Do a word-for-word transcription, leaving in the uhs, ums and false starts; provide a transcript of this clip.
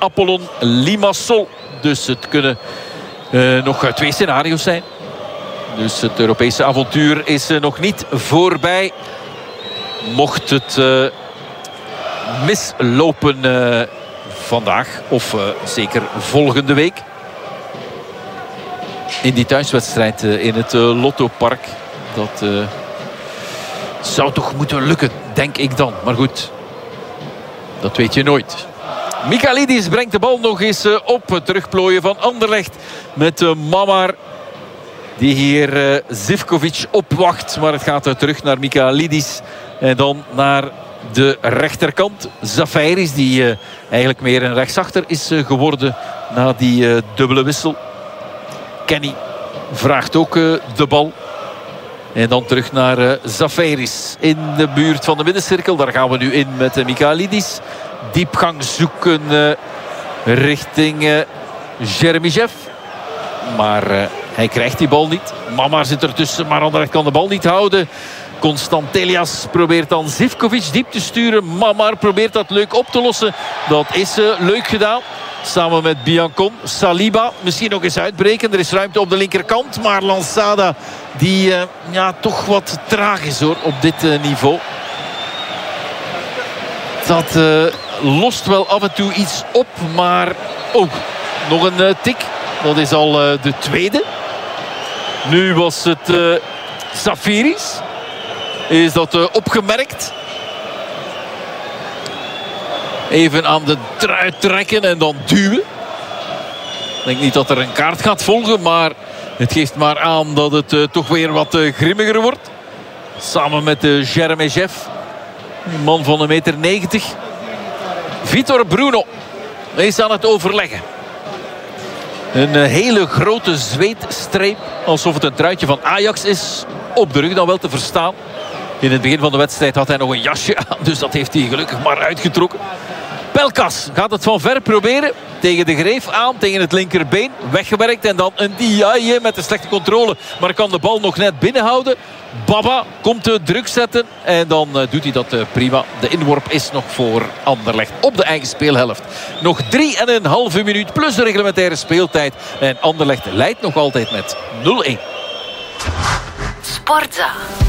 Apollon Limassol. Dus het kunnen uh, nog twee scenario's zijn. Dus het Europese avontuur is uh, nog niet voorbij. Mocht het uh, mislopen uh, vandaag. Of uh, zeker volgende week. In die thuiswedstrijd uh, in het uh, Lottopark. Dat uh, zou toch moeten lukken, denk ik dan. Maar goed, dat weet je nooit. Michailidis brengt de bal nog eens uh, op. Het terugplooien van Anderlecht met uh, Mamar. Die hier uh, Zivkovic opwacht. Maar het gaat uh, terug naar Michailidis. En dan naar de rechterkant. Zafiris, die uh, eigenlijk meer een rechtsachter is uh, geworden. Na die uh, dubbele wissel. Kenny vraagt ook uh, de bal. En dan terug naar uh, Zafiris. In de buurt van de middencirkel. Daar gaan we nu in met uh, Michailidis. Diepgang zoeken uh, richting uh, Jeremijev. Maar uh, hij krijgt die bal niet. Mamar zit ertussen, maar Anderlecht kan de bal niet houden. Constantelias probeert dan Zivkovic diep te sturen. Mamar probeert dat leuk op te lossen. Dat is uh, leuk gedaan. Samen met Biancon. Saliba misschien nog eens uitbreken. Er is ruimte op de linkerkant. Maar Lansada die uh, ja, toch wat traag is hoor op dit uh, niveau. Dat uh, lost wel af en toe iets op. Maar ook oh, nog een uh, tik. Dat is al uh, de tweede. Nu was het uh, Zafiris. Is dat uh, opgemerkt. Even aan de trui trekken en dan duwen. Ik denk niet dat er een kaart gaat volgen. Maar het geeft maar aan dat het uh, toch weer wat uh, grimmiger wordt. Samen met uh, Jeremijev. Een man van een meter negentig. Vitor Bruno is aan het overleggen. Een uh, hele grote zweetstreep. Alsof het een truitje van Ajax is. Op de rug dan wel te verstaan. In het begin van de wedstrijd had hij nog een jasje aan. Dus dat heeft hij gelukkig maar uitgetrokken. Pelkas gaat het van ver proberen. Tegen de greef aan, tegen het linkerbeen. Weggewerkt en dan een Diaye met een slechte controle. Maar kan de bal nog net binnenhouden. Baba komt de druk zetten. En dan uh, doet hij dat uh, prima. De inworp is nog voor Anderlecht op de eigen speelhelft. Nog drie en een halve minuut plus de reglementaire speeltijd. En Anderlecht leidt nog altijd met nul-een. Sportza.